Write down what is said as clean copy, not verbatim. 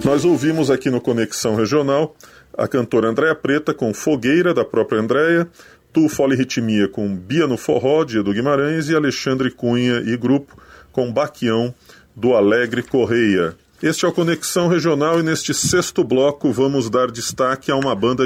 Nós ouvimos aqui no Conexão Regional a cantora Andréia Preta com Fogueira, da própria Andréia, Tu Folirritmia com Bia no Forró, de Edu Guimarães, e Alexandre Cunha e Grupo com Baquião, do Alegre Correia. Este é o Conexão Regional e neste sexto bloco vamos dar destaque a uma banda